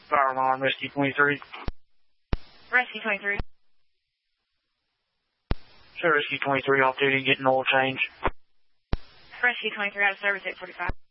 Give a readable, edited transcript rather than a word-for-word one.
Fire alarm, Rescue 23. Rescue 23. Sir, Rescue 23 off duty, getting oil change. Rescue 23 out of service 845.